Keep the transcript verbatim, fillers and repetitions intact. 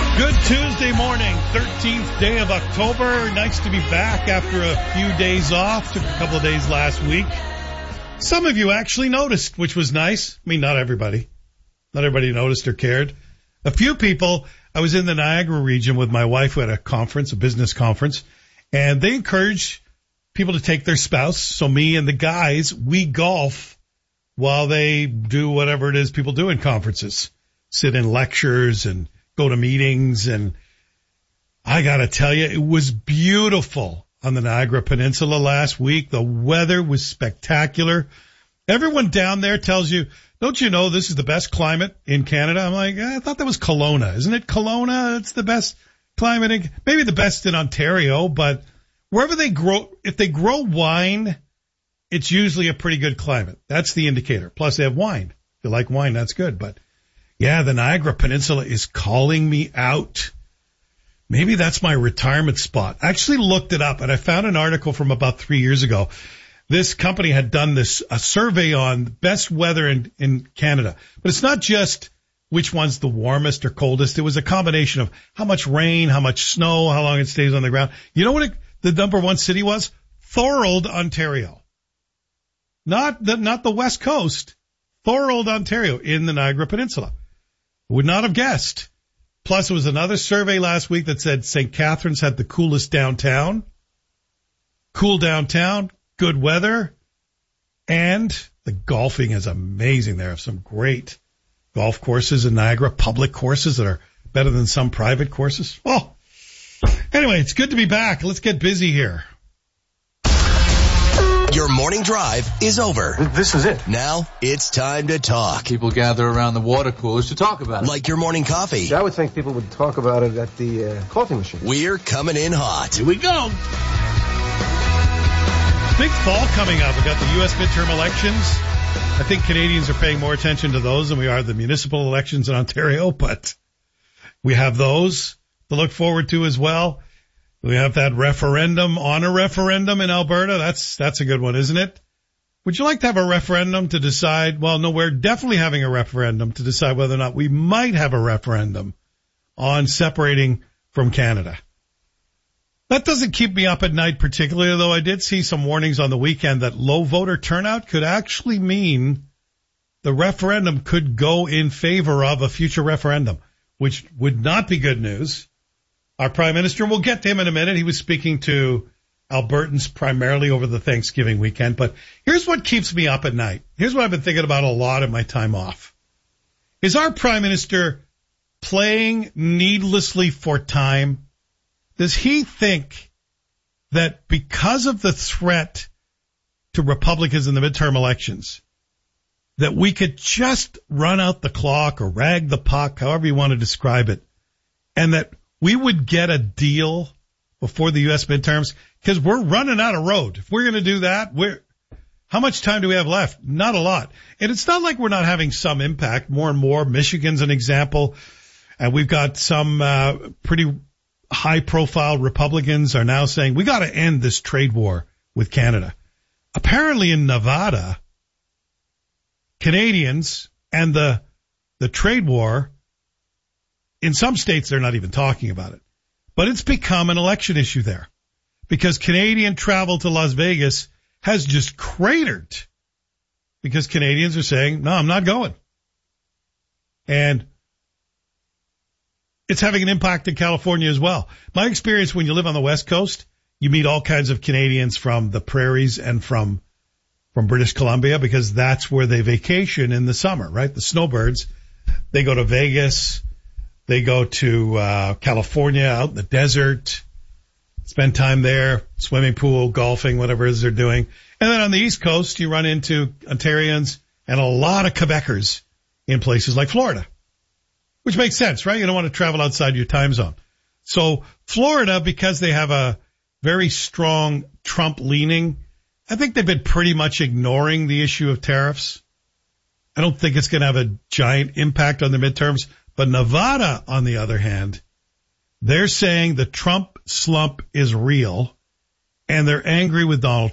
Good Tuesday morning, thirteenth day of October. Nice to be back after a few days off. Took a couple of days last week. Some of you actually noticed, which was nice. I mean, not everybody. Not everybody noticed or cared. A few people. I was in the Niagara region with my wife at a conference, a business conference, and they encouraged people to take their spouse. So me and the guys, we golf while they do whatever it is people do in conferences. Sit in lectures and go to meetings, and I gotta tell you, it was beautiful on the Niagara Peninsula last week. The weather was spectacular. Everyone down there tells you, don't you know this is the best climate in Canada? I'm like, I thought that was Kelowna. Isn't it Kelowna? It's the best climate, in, maybe the best in Ontario, but wherever they grow, if they grow wine, it's usually a pretty good climate. That's the indicator. Plus they have wine. If you like wine, that's good, but yeah, the Niagara Peninsula is calling me out. Maybe that's my retirement spot. I actually looked it up, and I found an article from about three years ago. This company had done this, a survey on best weather in, in Canada. But it's not just which one's the warmest or coldest. It was a combination of how much rain, how much snow, how long it stays on the ground. You know what it, the number one city was? Thorold, Ontario. Not the, not the West Coast. Thorold, Ontario, in the Niagara Peninsula. Would not have guessed. Plus, there was another survey last week that said Saint Catharines had the coolest downtown. Cool downtown, good weather, and the golfing is amazing. There are some great golf courses in Niagara, public courses that are better than some private courses. Well, anyway, it's good to be back. Let's get busy here. Your morning drive is over. This is it. Now it's time to talk. People gather around the water coolers to talk about it. Like your morning coffee. Yeah, I would think people would talk about it at the uh, coffee machine. We're coming in hot. Here we go. Big fall coming up. We've got the U S midterm elections. I think Canadians are paying more attention to those than we are the municipal elections in Ontario, but we have those to look forward to as well. We have that referendum on a referendum in Alberta. That's, that's a good one, isn't it? Would you like to have a referendum to decide, well, no, we're definitely having a referendum to decide whether or not we might have a referendum on separating from Canada. That doesn't keep me up at night particularly, though I did see some warnings on the weekend that low voter turnout could actually mean the referendum could go in favor of a future referendum, which would not be good news. Our Prime Minister, we'll get to him in a minute. He was speaking to Albertans primarily over the Thanksgiving weekend. But here's what keeps me up at night. Here's what I've been thinking about a lot in my time off. Is our Prime Minister playing needlessly for time? Does he think that because of the threat to Republicans in the midterm elections, that we could just run out the clock or rag the puck, however you want to describe it, and that we would get a deal before the U S midterms? Because we're running out of road. If we're going to do that, we're, how much time do we have left? Not a lot. And it's not like we're not having some impact. More and more, Michigan's an example. And we've got some uh, pretty high-profile Republicans are now saying, we got to end this trade war with Canada. Apparently in Nevada, Canadians and the the trade war, in some states, they're not even talking about it. But it's become an election issue there because Canadian travel to Las Vegas has just cratered because Canadians are saying, no, I'm not going. And it's having an impact in California as well. My experience when you live on the West Coast, you meet all kinds of Canadians from the prairies and from from British Columbia because that's where they vacation in the summer, right? The snowbirds, they go to Vegas. They go to uh California, out in the desert, spend time there, swimming pool, golfing, whatever it is they're doing. And then on the East Coast, you run into Ontarians and a lot of Quebecers in places like Florida, which makes sense, right? You don't want to travel outside your time zone. So Florida, because they have a very strong Trump leaning, I think they've been pretty much ignoring the issue of tariffs. I don't think it's going to have a giant impact on the midterms. But Nevada, on the other hand, they're saying the Trump slump is real, and they're angry with Donald